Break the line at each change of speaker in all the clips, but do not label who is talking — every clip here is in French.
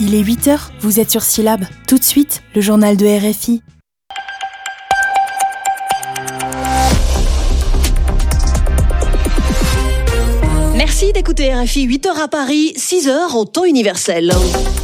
Il est 8h, vous êtes sur Syllab. Tout de suite, le journal de RFI.
Merci d'écouter RFI, 8h à Paris, 6h en temps universel.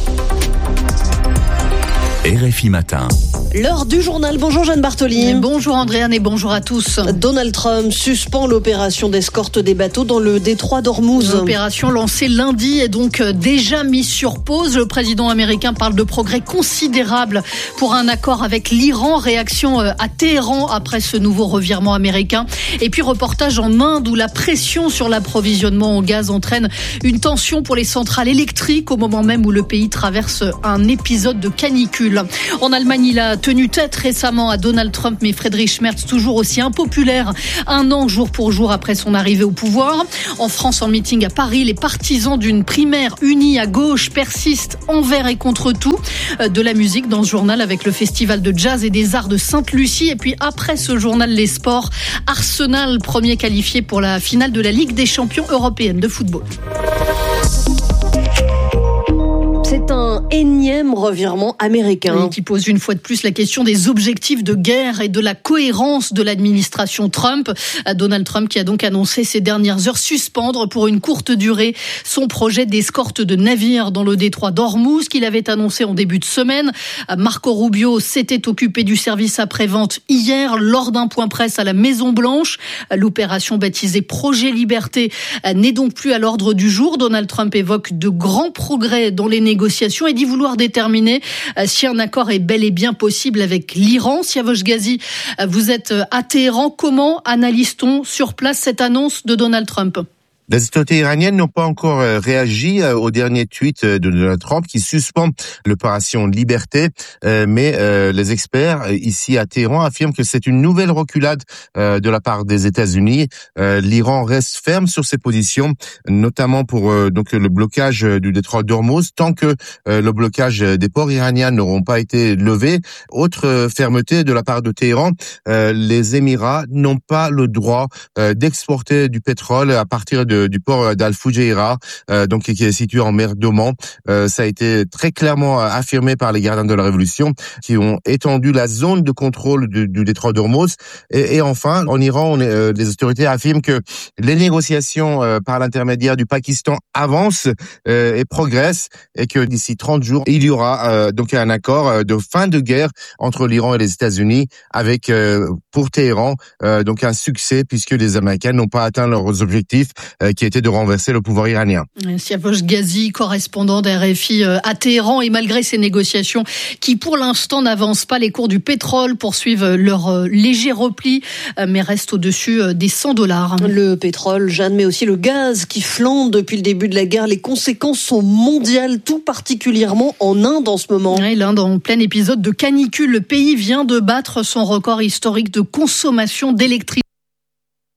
RFI Matin.
L'heure du journal. Bonjour Jeanne Bartoli.
Bonjour Andréane et bonjour à tous.
Donald Trump suspend l'opération d'escorte des bateaux dans le détroit d'Ormuz.
L'opération lancée lundi est donc déjà mise sur pause. Le président américain parle de progrès considérables pour un accord avec l'Iran. Réaction à Téhéran après ce nouveau revirement américain. Et puis reportage en Inde où la pression sur l'approvisionnement en gaz entraîne une tension pour les centrales électriques au moment même où le pays traverse un épisode de canicule. En Allemagne, il a tenu tête récemment à Donald Trump, mais Friedrich Merz toujours aussi impopulaire, un an jour pour jour après son arrivée au pouvoir. En France, en meeting à Paris, les partisans d'une primaire unie à gauche persistent envers et contre tout. De la musique dans ce journal avec le festival de jazz et des arts de Sainte-Lucie. Et puis après ce journal, les sports, Arsenal, premier qualifié pour la finale de la Ligue des champions européenne de football.
C'est un énième revirement américain.
Qui pose une fois de plus la question des objectifs de guerre et de la cohérence de l'administration Trump. Donald Trump qui a donc annoncé ces dernières heures suspendre pour une courte durée son projet d'escorte de navires dans le détroit d'Ormuz qu'il avait annoncé en début de semaine. Marco Rubio s'était occupé du service après-vente hier lors d'un point presse à la Maison-Blanche. L'opération baptisée Projet Liberté n'est donc plus à l'ordre du jour. Donald Trump évoque de grands progrès dans les négociations et dit vouloir déterminer si un accord est bel et bien possible avec l'Iran. Siavosh Ghazi, vous êtes à Téhéran. Comment analyse-t-on sur place cette annonce de Donald Trump ?
Les autorités iraniennes n'ont pas encore réagi au dernier tweet de Donald Trump qui suspend l'opération Liberté, mais les experts ici à Téhéran affirment que c'est une nouvelle reculade de la part des États-Unis. L'Iran reste ferme sur ses positions, notamment pour donc le blocage du détroit d'Ormuz, tant que le blocage des ports iraniens n'auront pas été levés. Autre fermeté de la part de Téhéran, les Émirats n'ont pas le droit d'exporter du pétrole à partir du port d'Al-Fujairah, donc qui est situé en mer d'Oman. Ça a été très clairement affirmé par les gardiens de la Révolution qui ont étendu la zone de contrôle du détroit d'Ormuz. Et enfin, en Iran, les autorités affirment que les négociations par l'intermédiaire du Pakistan avancent et progressent et que d'ici 30 jours, il y aura donc un accord de fin de guerre entre l'Iran et les États-Unis avec, pour Téhéran, donc un succès puisque les Américains n'ont pas atteint leurs objectifs qui était de renverser le pouvoir iranien.
Siavosh Ghazi, correspondant d'RFI à Téhéran, et malgré ces négociations qui pour l'instant n'avancent pas, les cours du pétrole poursuivent leur léger repli, mais restent au-dessus des $100.
Le pétrole, Jeanne, mais aussi le gaz qui flambe depuis le début de la guerre. Les conséquences sont mondiales, tout particulièrement en Inde en ce moment.
Oui, l'Inde en plein épisode de canicule. Le pays vient de battre son record historique de consommation d'électricité.